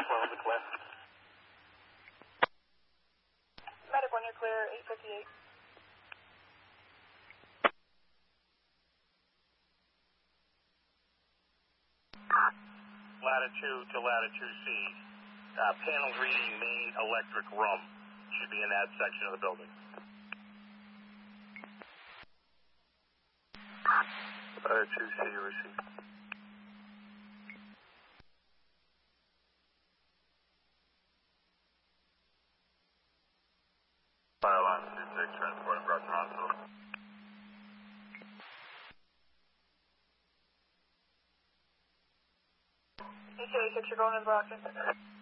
the clear. Medic 1, you're clear, 858. Latitude to latitude C. Panels reading main electric room. Should be in that section of the building. Latitude C, receive. Fire line 26, transporting Brockton Hospital. ETA 6, you're going to Brockton.